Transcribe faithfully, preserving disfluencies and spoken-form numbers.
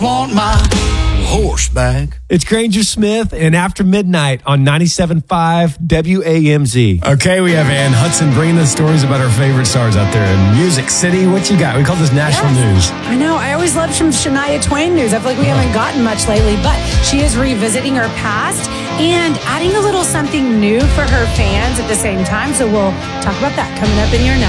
Want my horse back. It's Granger Smith and After Midnight on ninety-seven point five W A M Z. Okay, we have Ann Hudson bringing us stories about our favorite stars out there in Music City. What you got? We call this Nashville Yes. News. I know. I always loved some Shania Twain news. I feel like we haven't gotten much lately, but she is revisiting her past and adding a little something new for her fans at the same time. So we'll talk about that coming up in your now.